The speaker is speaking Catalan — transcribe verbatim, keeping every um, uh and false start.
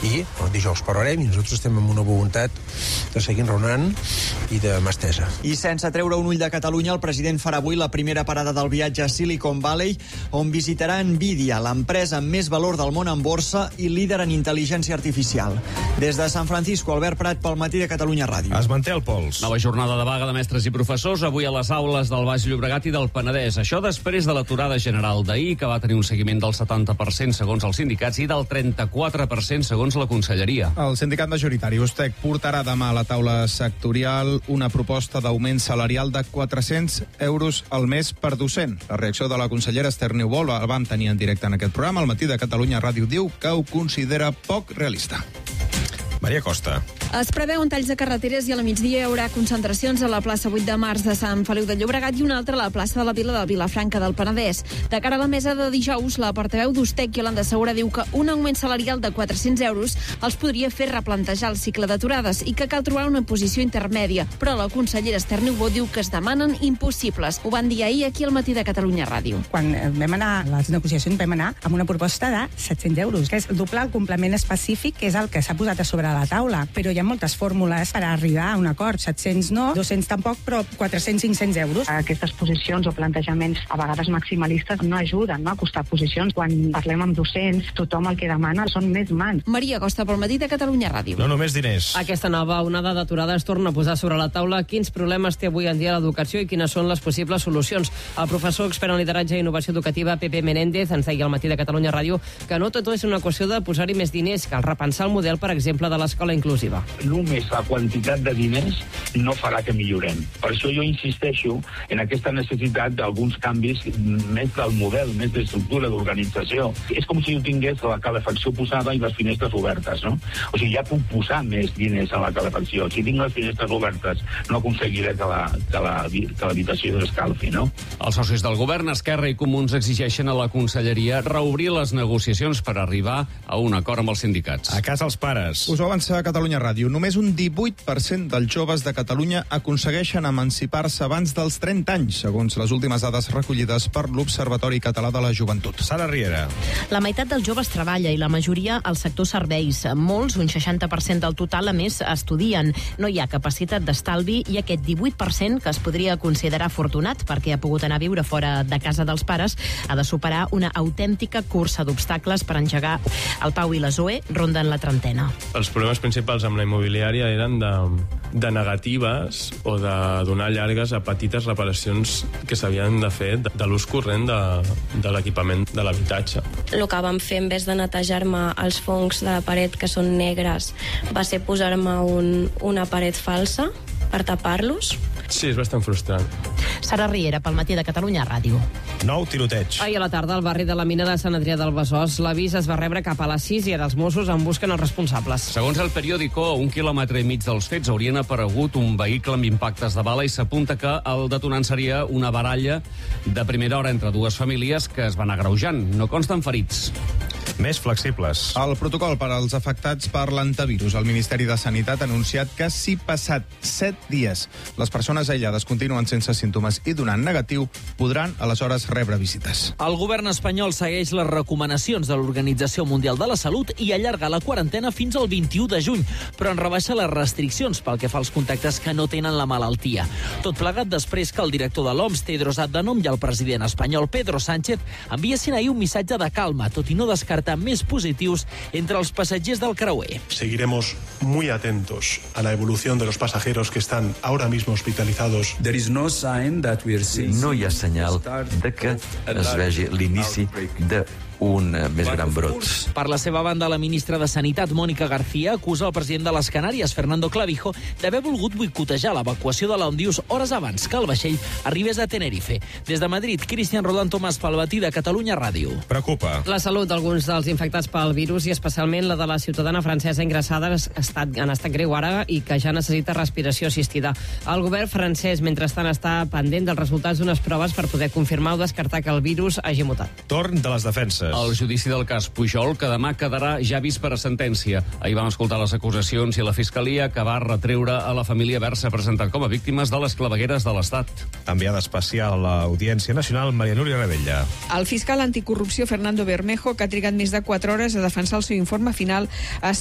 I el dijous parlarem i nosaltres estem amb una voluntat de seguir enraonant i de mà estesa. I sense treure un ull de Catalunya, el president farà avui la primera parada del viatge a Silicon Valley, on visitarà Nvidia, l'empresa amb més valor del món en borsa i líder en intel·ligència artificial. Des de San Francisco, Albert Prat, pel Matí de Catalunya Ràdio. Es manté el pols. Nova jornada de vaga de mestres i professors avui a les aules del Baix Llobregat i del Penedès. Això després de l'aturada general d'ahir, que va tenir un seguiment del setanta per cent segons els sindicats i del trenta-quatre per cent segons la Conselleria. El sindicat majoritari USTEC portarà demà a la taula sectorial una proposta d'augment salarial de quatre-cents euros al mes per docent. La reacció de la consellera Esther Niubó la vam tenir en directe en aquest programa. El Matí de Catalunya Ràdio diu que ho considera poc realista. Maria Costa. Es preveuen talls de carreteres i a la migdia hi haurà concentracions a la plaça vuit de març de Sant Feliu de Llobregat i una altra a la plaça de la Vila de Vilafranca del Penedès. De cara a la mesa de dijous, la portaveu d'USTEC, Iolanda Segura, diu que un augment salarial de quatre-cents euros els podria fer replantejar el cicle d'aturades i que cal trobar una posició intermèdia. Però la consellera Esther Niubó diu que es demanen impossibles. Ho van dir ahir aquí al Matí de Catalunya Ràdio. Quan vam anar a les negociacions vam anar amb una proposta de set-cents euros, que és doblar el complement específic, que és el que s'ha posat a sobre la taula, però hi ha moltes fórmules per arribar a un acord. set-cents no, dos-cents tampoc, però quatre-cents, cinc-cents euros. Aquestes posicions o plantejaments a vegades maximalistes no ajuden, no?, a acostar posicions. Quan parlem amb docents, tothom el que demana són més mans. Maria Costa, pel Matí de Catalunya Ràdio. No només diners. Aquesta nova onada d'aturades torna a posar sobre la taula quins problemes té avui en dia l'educació i quines són les possibles solucions. El professor expert en lideratge i innovació educativa, Pepe Menéndez, ens deia al Matí de Catalunya Ràdio que no tot és una qüestió de posar-hi més diners, cal repensar el model, per exemple, de l'escola inclusiva. Només la quantitat de diners no farà que millorem. Per això jo insisteixo en aquesta necessitat d'alguns canvis més del model, més d'estructura, d'organització. És com si jo tingués la calefacció posada i les finestres obertes, no? O sigui, ja puc posar més diners a la calefacció. Si tinc les finestres obertes, no aconseguiré que la, que la, que l'habitació escalfi, no? Els socis del govern, Esquerra i Comuns, exigeixen a la Conselleria reobrir les negociacions per arribar a un acord amb els sindicats. A casa els pares. Us ho avança a Catalunya Ràdio. Només un divuit per cent dels joves de Catalunya aconsegueixen emancipar-se abans dels trenta anys, segons les últimes dades recollides per l'Observatori Català de la Joventut. Sara Riera. La meitat dels joves treballa i la majoria al sector serveis. Molts, un seixanta per cent del total, a més, estudien. No hi ha capacitat d'estalvi i aquest divuit per cent, que es podria considerar afortunat perquè ha pogut anar a viure fora de casa dels pares, ha de superar una autèntica cursa d'obstacles per engegar. El Pau i la Zoe ronden la trentena. Els problemes principals amb la immobiliària eren de, de negatives o de donar llargues a petites reparacions que s'havien de fer de, de l'ús corrent de, de l'equipament de l'habitatge. El que vam fer, en vez de netejar-me els fongs de la paret, que són negres, va ser posar-me un, una paret falsa per tapar-los. Sí, és bastant frustrant. Sara Riera, pel Matí de Catalunya Ràdio. Nou tiroteig. Ahir a la tarda, al barri de la mina de Sant Adrià del Besòs, l'avís es va rebre cap a les sis i ara els Mossos en busquen els responsables. Segons el periòdico, a un quilòmetre i mig dels fets haurien aparegut un vehicle amb impactes de bala i s'apunta que el detonant seria una baralla de primera hora entre dues famílies que es van agreujant. No consten ferits. Més flexibles. El protocol per als afectats per l'antivirus. El Ministeri de Sanitat ha anunciat que si passat set dies les persones aïllades continuen sense símptomes i donant negatiu, podran aleshores rebre visites. El govern espanyol segueix les recomanacions de l'Organització Mundial de la Salut i allarga la quarantena fins al vint-i-u de juny, però en rebaixa les restriccions pel que fa als contactes que no tenen la malaltia. Tot plegat després que el director de l'O M S, Tedros Adhanom, i el president espanyol, Pedro Sánchez, enviessin ahir un missatge de calma, tot i no descartar més positius entre els passatgers del creuer. Seguiremos muy atentos a la evolución de los pasajeros que están ahora mismo hospitalizados. There is no sign that we are seeing. No hi ha senyal de que es vegi l'inici de un més gran brot. Per la seva banda, la ministra de Sanitat, Mònica García, acusa el president de les Canàries, Fernando Clavijo, d'haver volgut boicotejar l'evacuació de l'Òmnius hores abans que el vaixell arribés a Tenerife. Des de Madrid, Cristian Roland Tomàs, pel Matí de Catalunya Ràdio. Preocupa. La salut d'alguns dels infectats pel virus i especialment la de la ciutadana francesa ingressada ha estat, en estat greu ara i que ja necessita respiració assistida. El govern francès, mentrestant, està pendent dels resultats d'unes proves per poder confirmar o descartar que el virus hagi mutat. Torn de les defenses. El judici del cas Pujol, que demà quedarà ja vist per a sentència. Ahir vam escoltar les acusacions i la Fiscalia, que va retreure a la família haver-se presentat com a víctimes de les clavegueres de l'Estat. Enviada especial a l'Audiència Nacional, Maria Núria Rebella. El fiscal anticorrupció Fernando Bermejo, que ha trigat més de quatre hores a defensar el seu informe final, ha